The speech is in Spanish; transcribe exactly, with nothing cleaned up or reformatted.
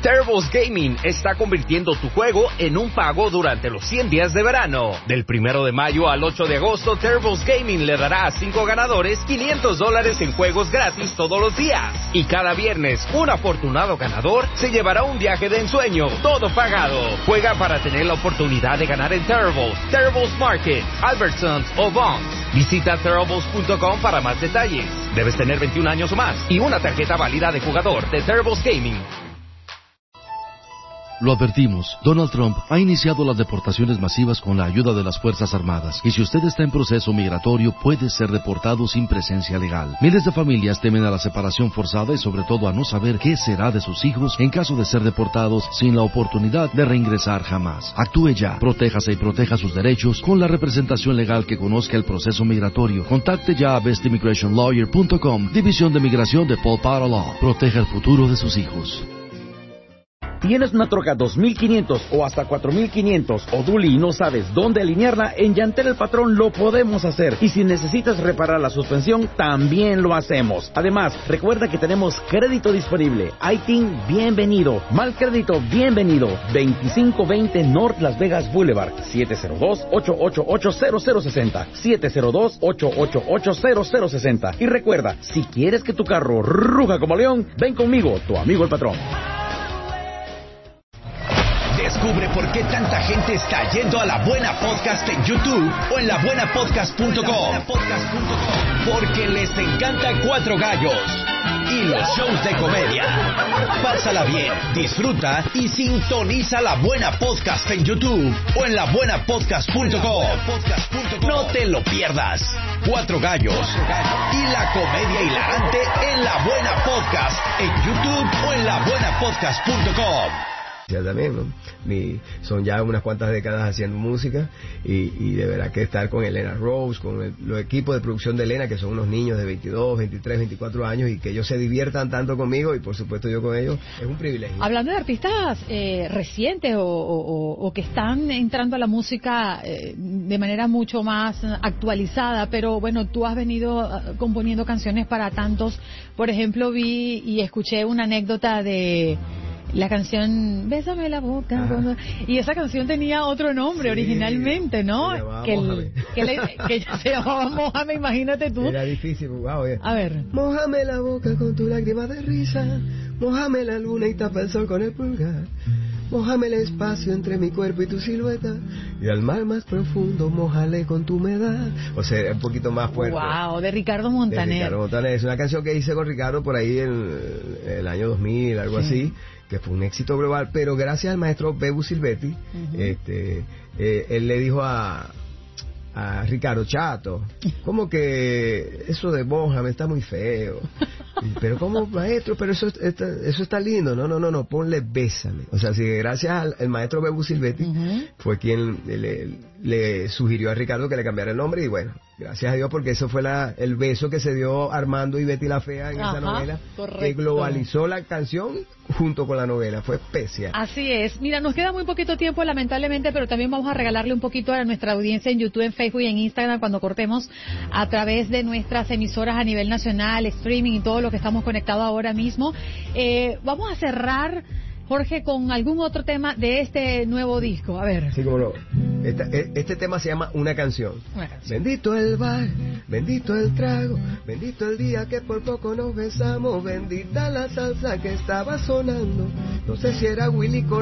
Terribles Gaming está convirtiendo tu juego en un pago durante los cien días de verano. Del primero de mayo al ocho de agosto, Terribles Gaming le dará a cinco ganadores quinientos dólares en juegos gratis todos los días. Y cada viernes, un afortunado ganador se llevará un viaje de ensueño, todo pagado. Juega para tener la oportunidad de ganar en Terribles, Terribles Market, Albertsons o Vons. Visita Terribles punto com para más detalles. Debes tener veintiún años o más y una tarjeta válida de jugador de Terribles Gaming. Lo advertimos, Donald Trump ha iniciado las deportaciones masivas con la ayuda de las Fuerzas Armadas, y si usted está en proceso migratorio puede ser deportado sin presencia legal. Miles de familias temen a la separación forzada y sobre todo a no saber qué será de sus hijos en caso de ser deportados sin la oportunidad de reingresar jamás. Actúe ya, protéjase y proteja sus derechos con la representación legal que conozca el proceso migratorio. Contacte ya a best immigration lawyer punto com, División de Migración de Paul Potter Law. Proteja el futuro de sus hijos. ¿Tienes una troca dos mil quinientos o hasta cuatro mil quinientos o dually y no sabes dónde alinearla? En Llantera El Patrón lo podemos hacer. Y si necesitas reparar la suspensión, también lo hacemos. Además, recuerda que tenemos crédito disponible. I T I N, bienvenido. Mal crédito, bienvenido. veinticinco veinte North Las Vegas Boulevard. siete cero dos, ocho ocho ocho, cero cero seis cero. siete cero dos, ocho ocho ocho, cero cero seis cero. Y recuerda, si quieres que tu carro ruja como león, ven conmigo, tu amigo el patrón. Descubre por qué tanta gente está yendo a La Buena Podcast en YouTube o en la buena podcast punto com. Porque les encanta Cuatro Gallos y los shows de comedia. Pásala bien, disfruta y sintoniza La Buena Podcast en YouTube o en la buena podcast punto com. No te lo pierdas. Cuatro Gallos y la comedia hilarante en La Buena Podcast en YouTube o en la buena podcast punto com. Ya también, ¿no? Mi, son ya unas cuantas décadas haciendo música y, y de verdad que estar con Elena Rose, con el, los equipos de producción de Elena, que son unos niños de veintidós, veintitrés, veinticuatro años, y que ellos se diviertan tanto conmigo y por supuesto yo con ellos, es un privilegio. Hablando de artistas eh, recientes o, o, o que están entrando a la música eh, de manera mucho más actualizada, pero bueno, tú has venido uh, componiendo canciones para tantos. Por ejemplo, vi y escuché una anécdota de la canción Bésame la boca. Ajá. Y esa canción tenía otro nombre, sí, originalmente, ¿no? Que, el, que, le, que se llamaba Mójame, imagínate tú. Era difícil, wow, yeah. A ver. Mójame la boca con tu lágrima de risa, mójame la luna y tapa el sol con el pulgar, mójame el espacio entre mi cuerpo y tu silueta, y al mar más profundo mójale con tu humedad. O sea, un poquito más fuerte. Wow, de Ricardo Montaner. De Ricardo Montaner. Es una canción que hice con Ricardo por ahí en el año dos mil, algo sí. así, que fue un éxito global, pero gracias al maestro Bebu Silvetti, uh-huh. este, eh, él le dijo a, a Ricardo, chato, como que eso de mójame está muy feo. Pero como maestro, pero eso está, eso está lindo. No, no, no, no, ponle bésame. O sea, sí, gracias al, al maestro Bebu Silvetti, uh-huh. fue quien le, le sugirió a Ricardo que le cambiara el nombre, y bueno, gracias a Dios, porque eso fue la, el beso que se dio Armando y Betty la Fea en Ajá, esa novela, correcto. Que globalizó la canción junto con la novela, fue especial. Así es. Mira, nos queda muy poquito tiempo, lamentablemente, pero también vamos a regalarle un poquito a nuestra audiencia en YouTube, en Facebook y en Instagram cuando cortemos a través de nuestras emisoras a nivel nacional, streaming y todo lo que estamos conectados ahora mismo. Eh, vamos a cerrar, Jorge, con algún otro tema de este nuevo disco. A ver. Sí, como no. Esta, este tema se llama Una canción. Una canción. Bendito el bar, bendito el trago, bendito el día que por poco nos besamos, bendita la salsa que estaba sonando. No sé si era Willy Colón